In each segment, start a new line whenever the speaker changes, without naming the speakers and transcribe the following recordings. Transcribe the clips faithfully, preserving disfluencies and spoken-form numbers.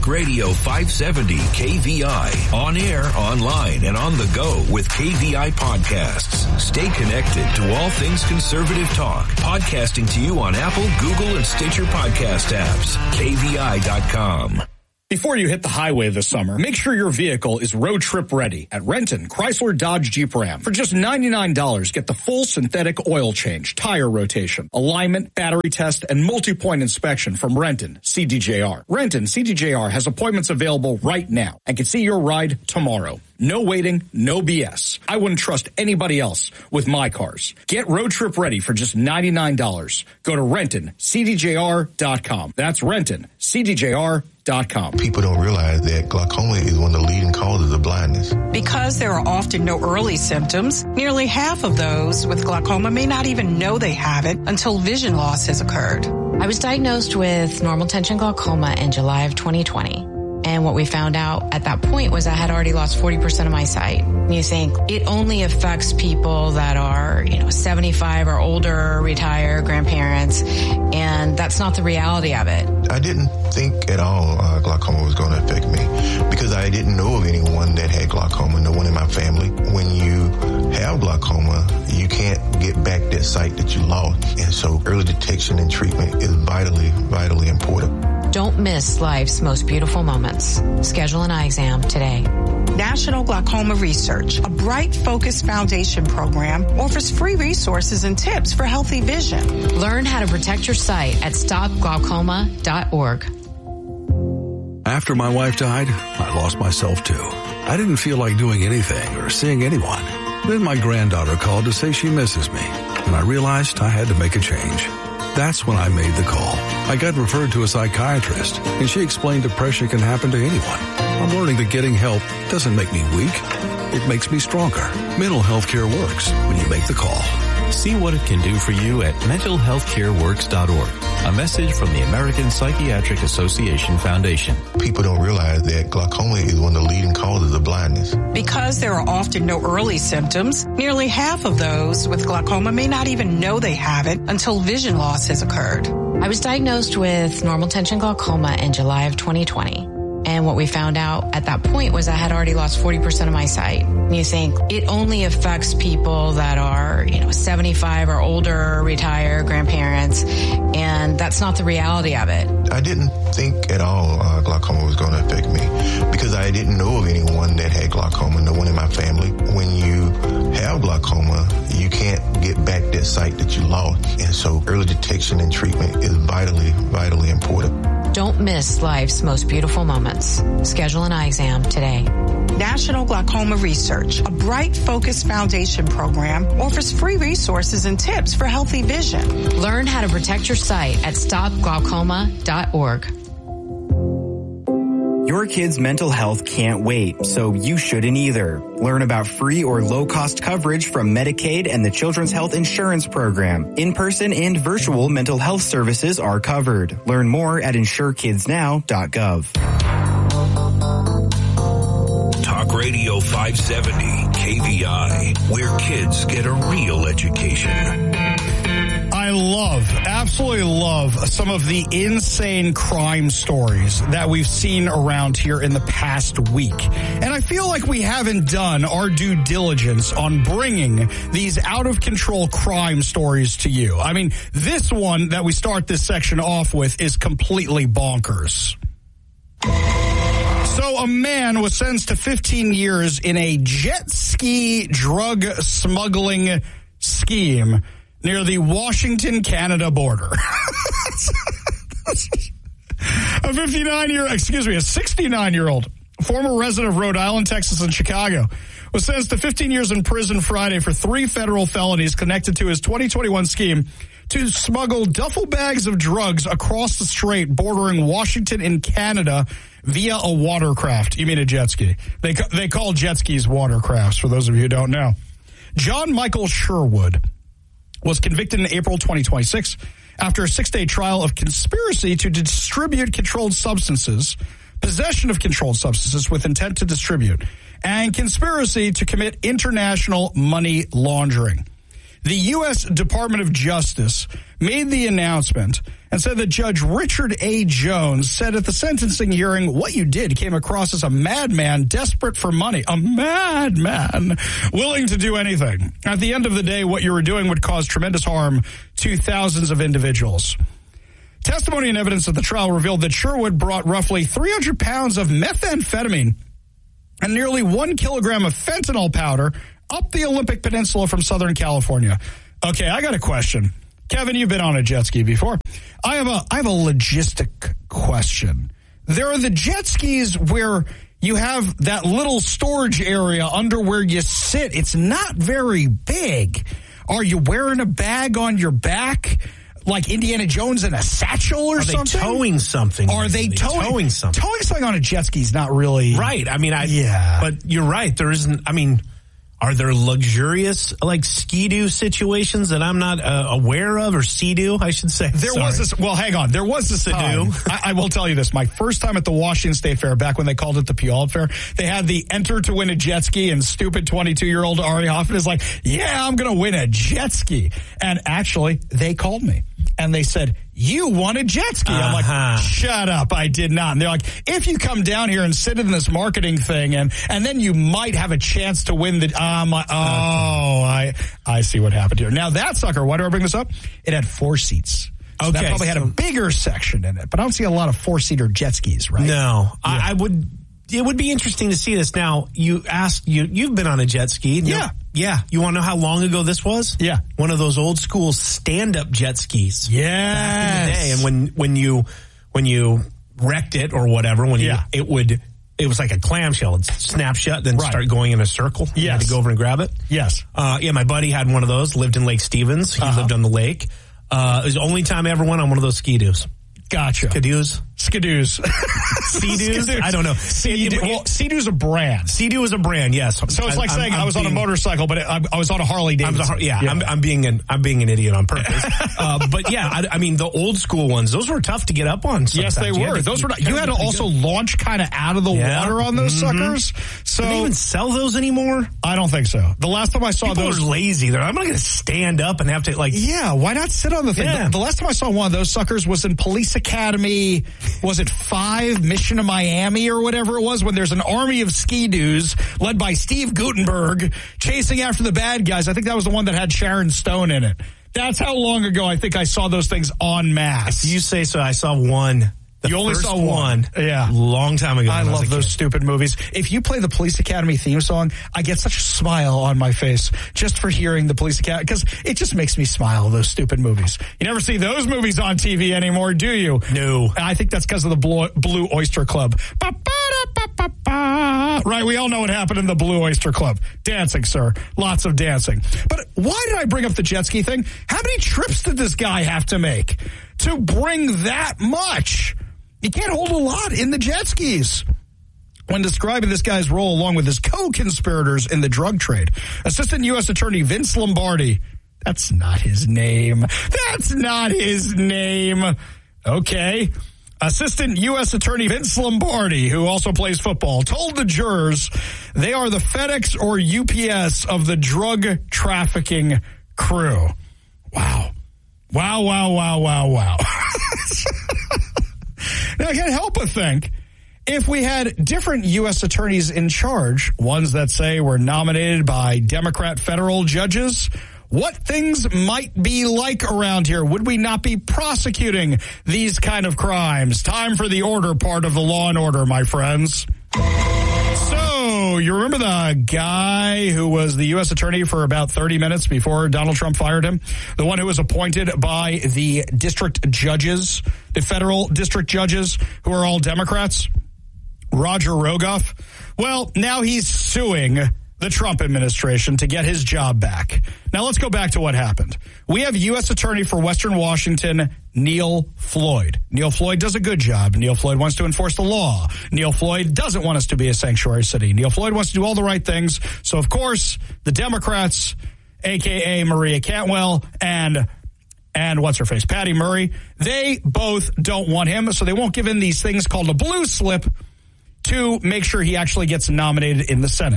Radio five seventy K V I. On air, online, and on the go with K V I podcasts. Stay connected to all things conservative talk. Podcasting to you on Apple, Google, and Stitcher podcast apps. K V I dot com.
Before you hit the highway this summer, make sure your vehicle is road trip ready at Renton Chrysler Dodge Jeep Ram. For just ninety-nine dollars, get the full synthetic oil change, tire rotation, alignment, battery test, and multi-point inspection from Renton C D J R. Renton C D J R has appointments available right now and can see your ride tomorrow. No waiting, no B S. I wouldn't trust anybody else with my cars. Get road trip ready for just ninety-nine dollars. Go to Renton C D J R dot com. That's Renton C D J R dot com.
People don't realize that glaucoma is one of the leading causes of blindness.
Because there are often no early symptoms, nearly half of those with glaucoma may not even know they have it until vision loss has occurred.
I was diagnosed with normal tension glaucoma in July of twenty twenty. And what we found out at that point was I had already lost forty percent of my sight. You think it only affects people that are, you know, seventy-five or older, retired, grandparents, and that's not the reality of it.
I didn't think at all uh, glaucoma was going to affect me because I didn't know of anyone that had glaucoma, no one in my family. When you have glaucoma, you can't get back that sight that you lost. And so early detection and treatment is vitally, vitally important.
Don't miss life's most beautiful moments. Schedule an eye exam today.
National Glaucoma Research, a bright, focused foundation program, offers free resources and tips for healthy vision.
Learn how to protect your sight at stop glaucoma dot org.
After my wife died, I lost myself too. I didn't feel like doing anything or seeing anyone. Then my granddaughter called to say she misses me, and I realized I had to make a change. That's when I made the call. I got referred to a psychiatrist, and she explained depression can happen to anyone. I'm learning that getting help doesn't make me weak. It makes me stronger. Mental health care works when you make the call.
See what it can do for you at mental health care works dot org. A message from the American Psychiatric Association Foundation.
People don't realize that glaucoma is one of the leading causes of blindness.
Because there are often no early symptoms, nearly half of those with glaucoma may not even know they have it until vision loss has occurred.
I was diagnosed with normal tension glaucoma in July of twenty twenty. And what we found out at that point was I had already lost forty percent of my sight. You think it only affects people that are, you know, seventy-five or older, retired, grandparents, and that's not the reality of it.
I didn't think at all uh, glaucoma was going to affect me because I didn't know of anyone that had glaucoma, no one in my family. When you have glaucoma, you can't get back that sight that you lost. And so early detection and treatment is vitally, vitally important.
Don't miss life's most beautiful moments. Schedule an eye exam today.
National Glaucoma Research, a bright, focused foundation program, offers free resources and tips for healthy vision.
Learn how to protect your sight at stop glaucoma dot org.
Your kid's mental health can't wait, so you shouldn't either. Learn about free or low-cost coverage from Medicaid and the Children's Health Insurance Program. In-person and virtual mental health services are covered. Learn more at insure kids now dot gov.
Talk Radio five seventy K V I, where kids get a real education.
I love, absolutely love some of the insane crime stories that we've seen around here in the past week. And I feel like we haven't done our due diligence on bringing these out-of-control crime stories to you. I mean, this one that we start this section off with is completely bonkers. So a man was sentenced to fifteen years in a jet ski drug smuggling scheme near the Washington, Canada border. A fifty-nine-year, excuse me, a sixty-nine-year-old former resident of Rhode Island, Texas, and Chicago was sentenced to fifteen years in prison Friday for three federal felonies connected to his twenty twenty-one scheme to smuggle duffel bags of drugs across the strait bordering Washington and Canada via a watercraft. You mean a jet ski. They, they call jet skis watercrafts, for those of you who don't know. John Michael Sherwood was convicted in April twenty twenty-six after a six-day trial of conspiracy to distribute controlled substances, possession of controlled substances with intent to distribute, and conspiracy to commit international money laundering. The U S Department of Justice made the announcement and said that Judge Richard A. Jones said at the sentencing hearing, what you did came across as a madman desperate for money. A madman willing to do anything. At the end of the day, what you were doing would cause tremendous harm to thousands of individuals. Testimony and evidence at the trial revealed that Sherwood brought roughly three hundred pounds of methamphetamine and nearly one kilogram of fentanyl powder up the Olympic Peninsula from Southern California. Okay, I got a question. Kevin, you've been on a jet ski before. I have a I have a logistic question. There are the jet skis where you have that little storage area under where you sit. It's not very big. Are you wearing a bag on your back? Like Indiana Jones in a satchel or
Are
something?
Are they towing something?
Are they, they towing,
towing something?
Towing something on a jet ski is not really...
Right. I mean, I...
Yeah.
But you're right. There isn't... I mean... Are there luxurious, like, ski-doo situations that I'm not uh, aware of, or sea-doo, I should say?
There
Sorry.
was this, well, hang on. There was this time, I, I will tell you this, my first time at the Washington State Fair, back when they called it the Puyallup Fair, they had the enter to win a jet ski, and stupid twenty-two-year-old Ari Hoffman is like, yeah, I'm going to win a jet ski. And actually, they called me, and they said, you won a jet ski. I'm
uh-huh.
like, shut up, I did not. And they're like, if you come down here and sit in this marketing thing, and, and then you might have a chance to win the, um, oh, I I see what happened here. Now that sucker, why do I bring this up? It had four seats. So
okay,
that probably had
so,
a bigger section in it, but I don't see a lot of four-seater jet skis, right?
No,
yeah.
I, I would, it would be interesting to see this. Now, you asked, you, you've been on a jet ski. No,
yeah.
Yeah. You want to know how long ago this was?
Yeah.
One of those old school stand-up jet skis.
Yes.
Back in the day. And when, when you, when you wrecked it or whatever, when you,
yeah.
it would, it was like a clamshell. It'd snap shut, then right. start going in a circle.
Yes.
You had to go over and grab it.
Yes.
Uh, yeah, my buddy had one of those, lived in Lake Stevens. He
uh-huh.
lived on the lake. Uh, it was the only time I ever went on one of those ski-doos.
Gotcha.
Skidoos.
Skidoos.
Sea-doos? I don't know.
Sea-doo, well, Sea-doo's a brand.
Sea-doo is a brand, yes.
So it's like
I'm,
saying
I'm,
I was
being,
on a motorcycle, but I, I was on a Harley Davidson.
A, yeah, yeah. I'm, I'm being an I'm being an idiot on purpose. uh, but yeah, I, I mean the old school ones, those were tough to get up on.
Yes, they
you
were.
To,
those were. You had to also good. launch kind of out of the yeah. water on those mm-hmm. suckers. So
do they even sell those anymore?
I don't think so. The last time I saw
People
those,
are lazy. They're I'm not going to stand up and have to like.
Yeah, why not sit on the thing?
Yeah.
The, the last time I saw one of those suckers was in Police Academy. Was it Five, Mission to Miami or whatever it was, when there's an army of ski-doos led by Steve Guttenberg chasing after the bad guys. I think that was the one that had Sharon Stone in it. That's how long ago I think I saw those things en masse.
If you say so, I saw one. The
you only
first
saw one. one.
Yeah. Long time ago.
I love those kid. stupid movies. If you play the Police Academy theme song, I get such a smile on my face just for hearing the Police Academy, because it just makes me smile, those stupid movies. You never see those movies on T V anymore, do you?
No.
And I think that's because of the Blue, Blue Oyster Club. Right, we all know what happened in the Blue Oyster Club. Dancing, sir. Lots of dancing. But why did I bring up the jet ski thing? How many trips did this guy have to make to bring that much? You can't hold a lot in the jet skis. When describing this guy's role along with his co-conspirators in the drug trade, Assistant U S Attorney Vince Lombardi, that's not his name. That's not his name. Okay. Assistant U S Attorney Vince Lombardi, who also plays football, told the jurors they are the FedEx or U P S of the drug trafficking crew. Wow. Wow, wow, wow, wow, wow. Now, I can't help but think, if we had different U S attorneys in charge, ones that say were nominated by Democrat federal judges, what things might be like around here? Would we not be prosecuting these kind of crimes? Time for the order part of the Law and Order, my friends. So, you remember the guy who was the U S attorney for about thirty minutes before Donald Trump fired him? The one who was appointed by the district judges, the federal district judges, who are all Democrats? Roger Rogoff. Well, now he's suing the Trump administration to get his job back. Now, let's go back to what happened. We have U S Attorney for Western Washington, Neil Floyd. Neil Floyd does a good job. Neil Floyd wants to enforce the law. Neil Floyd doesn't want us to be a sanctuary city. Neil Floyd wants to do all the right things. So, of course, the Democrats, a k a. Maria Cantwell, and and what's her face, Patty Murray, they both don't want him, so they won't give in these things called a blue slip to make sure he actually gets nominated in the Senate.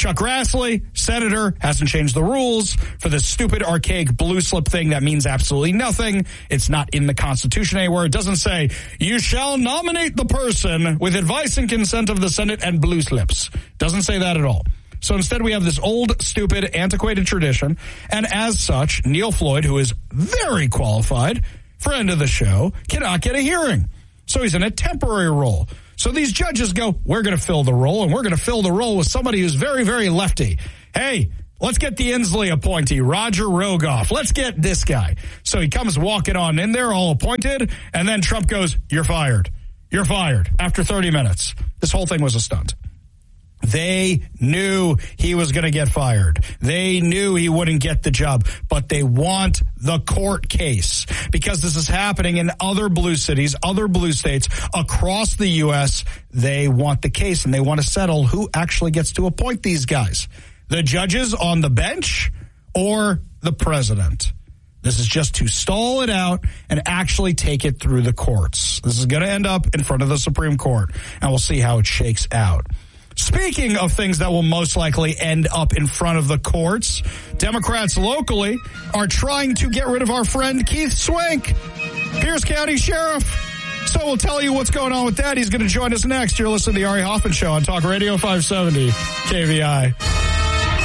Chuck Grassley, senator, hasn't changed the rules for this stupid, archaic blue slip thing that means absolutely nothing. It's not in the Constitution anywhere. It doesn't say, you shall nominate the person with advice and consent of the Senate and blue slips. Doesn't say that at all. So instead, we have this old, stupid, antiquated tradition. And as such, Neil Floyd, who is very qualified, friend of the show, cannot get a hearing. So he's in a temporary role. So these judges go, we're going to fill the role, and we're going to fill the role with somebody who's very, very lefty. Hey, let's get the Inslee appointee, Roger Rogoff. Let's get this guy. So he comes walking on in there, all appointed, and then Trump goes, you're fired. You're fired after thirty minutes. This whole thing was a stunt. They knew he was going to get fired. They knew he wouldn't get the job, but they want the court case because this is happening in other blue cities, other blue states across the U S. They want the case, and they want to settle who actually gets to appoint these guys, the judges on the bench or the president. This is just to stall it out and actually take it through the courts. This is going to end up in front of the Supreme Court, and we'll see how it shakes out. Speaking of things that will most likely end up in front of the courts, Democrats locally are trying to get rid of our friend Keith Swank, Pierce County Sheriff. So we'll tell you what's going on with that. He's going to join us next. You're listening to the Ari Hoffman Show on Talk Radio five seventy K V I.